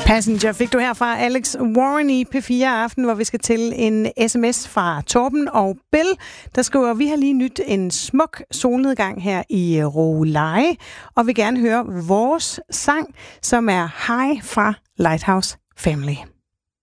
Passenger fik du her fra Alex Warren i P4 Aften, hvor vi skal til en sms fra Torben og Bill, der skriver, vi har lige nyt en smuk solnedgang her i Råleje, og vil gerne høre vores sang, som er High fra Lighthouse Family.